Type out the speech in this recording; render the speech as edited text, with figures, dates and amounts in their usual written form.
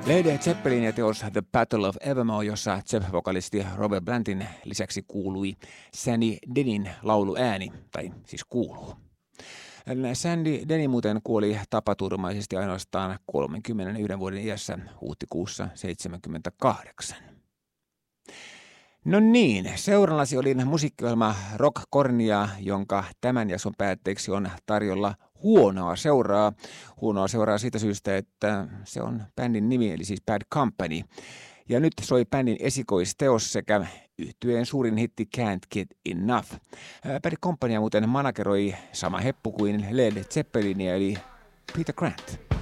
Led Zeppelin ja teos The Battle of Evermore, jossa Zepp-vokalisti Robert Plantin lisäksi kuului Sandy Dennin lauluääni, tai siis kuuluu. Sandy Denny muuten kuoli tapaturmaisesti ainoastaan 31 vuoden iässä huhtikuussa 1978. No niin, seurannasi oli musiikkiohjelma Rock Cornia, jonka tämän jakson päätteeksi on tarjolla huonoa seuraa. Huonoa seuraa siitä syystä, että se on bändin nimi, eli siis Bad Company. Ja nyt soi bändin esikoisteos sekä yhtyeen suurin hitti Can't Get Enough. Bad Company muuten manageroi sama heppu kuin Led Zeppelinia, eli Peter Grant.